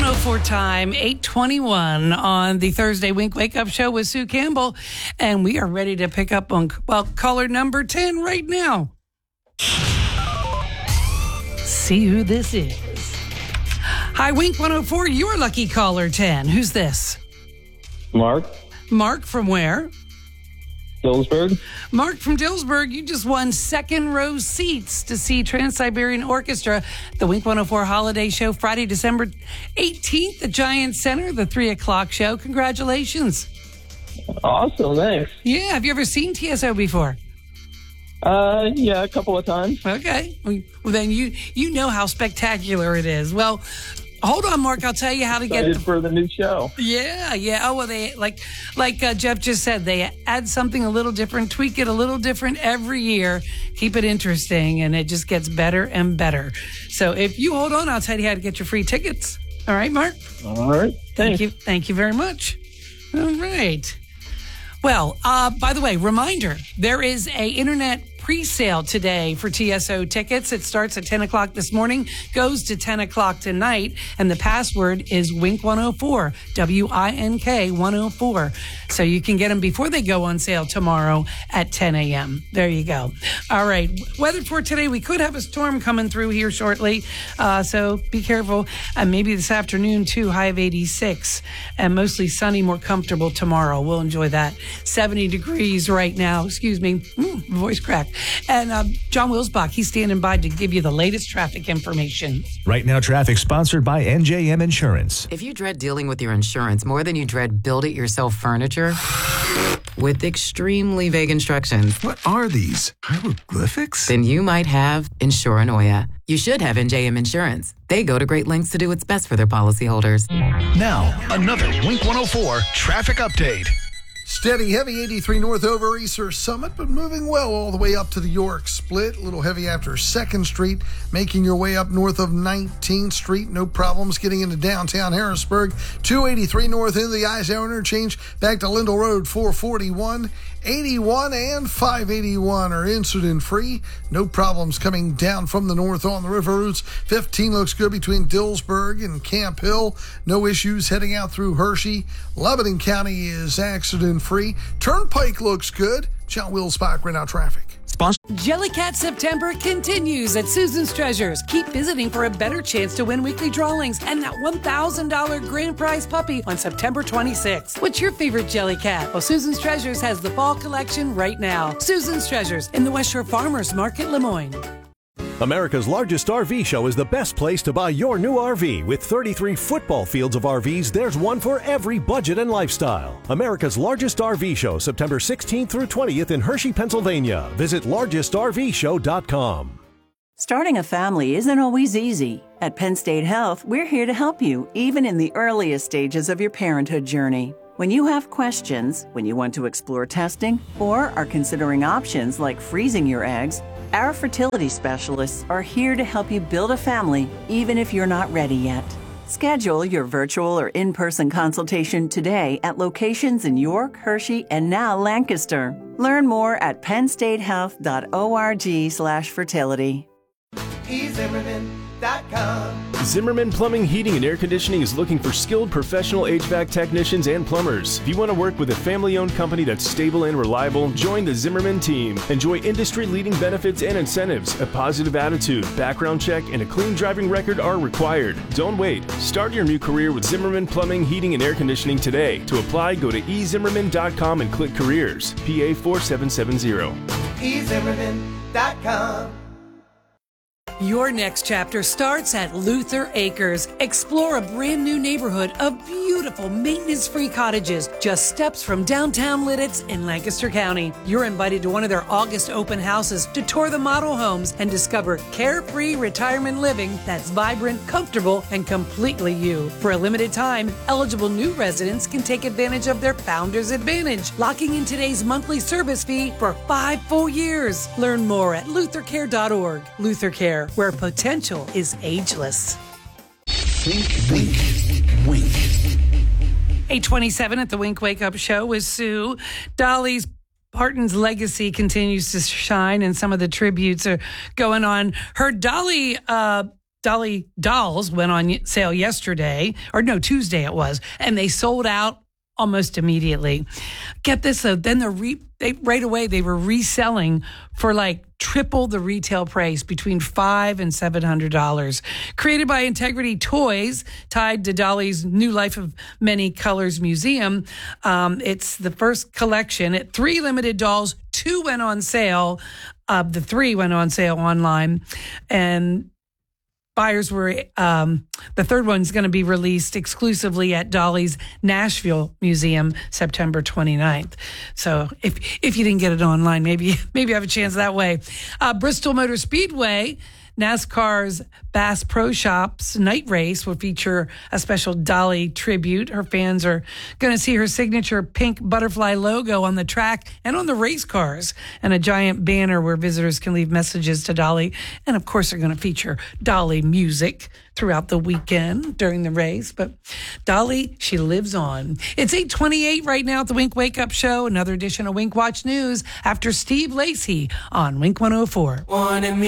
104 time, 8:21 on the Thursday Wink Wake Up Show with Sue Campbell. And we are ready to pick up on, caller number 10 right now. See who this is. Hi, Wink 104, you're lucky caller 10. Who's this? Mark. Mark from where? Dillsburg. Mark from Dillsburg, you just won second row seats to see Trans-Siberian Orchestra, the Wink 104 Holiday Show, Friday, December 18th at Giant Center, the 3 o'clock show. Congratulations. Awesome, thanks. Yeah, have you ever seen TSO before? Yeah, a couple of times. Okay. Well, then you know how spectacular it is. Well, hold on, Mark. I'll tell you how to get for the new show. Yeah. Oh, well, they like Jeff just said, they add something a little different, tweak it a little different every year, keep it interesting, and it just gets better and better. So if you hold on, I'll tell you how to get your free tickets. All right, Mark? All right. Thanks. Thank you very much. All right. Well, by the way, reminder, there is a internet pre-sale today for TSO tickets. It starts at 10 o'clock this morning, goes to 10 o'clock tonight, and the password is WINK104, WINK 104. So you can get them before they go on sale tomorrow at 10 a.m. There you go. All right. Weather for today, we could have a storm coming through here shortly, so be careful. Maybe this afternoon, too, high of 86, and mostly sunny, more comfortable tomorrow. We'll enjoy that. 70 degrees right now. Excuse me. Voice crack. And John Wilsbach, he's standing by to give you the latest traffic information. Right Now traffic sponsored by NJM Insurance. If you dread dealing with your insurance more than you dread build-it-yourself furniture with extremely vague instructions. What are these? Hieroglyphics? Then you might have Insuranoia. You should have NJM Insurance. They go to great lengths to do what's best for their policyholders. Now, another Wink 104 traffic update. Steady heavy 83 north over Easter Summit, but moving well all the way up to the York Split. A little heavy after 2nd Street, making your way up north of 19th Street. No problems getting into downtown Harrisburg. 283 north into the Eisenhower Interchange, back to Lindell Road 441. 81 and 581 are incident-free. No problems coming down from the north on the river routes. 15 looks good between Dillsburg and Camp Hill. No issues heading out through Hershey. Lebanon County is accident-free. Turnpike looks good. John Wilsbach, right now traffic. Jellycat September continues at Susan's Treasures. Keep visiting for a better chance to win weekly drawings and that $1,000 grand prize puppy on September 26th. What's your favorite Jellycat? Well, Susan's Treasures has the fall collection right now. Susan's Treasures in the West Shore Farmers Market, Lemoyne. America's largest RV show is the best place to buy your new RV. With 33 football fields of RVs, there's one for every budget and lifestyle. America's largest RV show, September 16th through 20th in Hershey, Pennsylvania. Visit largestrvshow.com. Starting a family isn't always easy. At Penn State Health, we're here to help you, even in the earliest stages of your parenthood journey. When you have questions, when you want to explore testing, or are considering options like freezing your eggs, our fertility specialists are here to help you build a family, even if you're not ready yet. Schedule your virtual or in-person consultation today at locations in York, Hershey, and now Lancaster. Learn more at pennstatehealth.org/fertility. Zimmerman Plumbing, Heating, and Air Conditioning is looking for skilled professional HVAC technicians and plumbers. If you want to work with a family-owned company that's stable and reliable, join the Zimmerman team. Enjoy industry-leading benefits and incentives. A positive attitude, background check, and a clean driving record are required. Don't wait. Start your new career with Zimmerman Plumbing, Heating, and Air Conditioning today. To apply, go to ezimmerman.com and click Careers. PA 4770. ezimmerman.com. Your next chapter starts at Luther Acres. Explore a brand new neighborhood of beautiful maintenance-free cottages just steps from downtown Lidditz in Lancaster County. You're invited to one of their August open houses to tour the model homes and discover carefree retirement living that's vibrant, comfortable, and completely you. For a limited time, eligible new residents can take advantage of their Founders Advantage, locking in today's monthly service fee for 5 full years. Learn more at luthercare.org. Luther Care, where potential is ageless. Think, wink, wink. 8:27 at the Wink Wake Up Show with Sue. Dolly Parton's legacy continues to shine, and some of the tributes are going on. Her Dolly Dolly dolls went on sale yesterday, or no, Tuesday it was, and they sold out almost immediately. Get this though, then right away they were reselling for like triple the retail price, between $500 and $700. Created by Integrity Toys, tied to Dolly's New Life of Many Colors Museum. It's the first collection. At 3 limited dolls, 2 went on sale. The 3 went on sale online, and buyers were, the third one's going to be released exclusively at Dolly's Nashville Museum, September 29th. So if you didn't get it online, maybe have a chance that way. Bristol Motor Speedway, NASCAR's Bass Pro Shops night race will feature a special Dolly tribute. Her fans are going to see her signature pink butterfly logo on the track and on the race cars, and a giant banner where visitors can leave messages to Dolly. And of course, they're going to feature Dolly music throughout the weekend during the race. But Dolly, she lives on. It's 8:28 right now at the Wink Wake Up Show. Another edition of Wink Watch News after Steve Lacy on Wink 104.